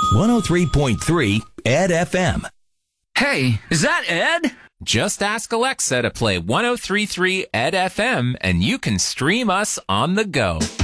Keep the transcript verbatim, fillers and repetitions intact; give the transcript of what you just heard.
one oh three point three Ed F M. Hey, is that Ed? Just ask Alexa to play one oh three point three Ed F M and you can stream us on the go.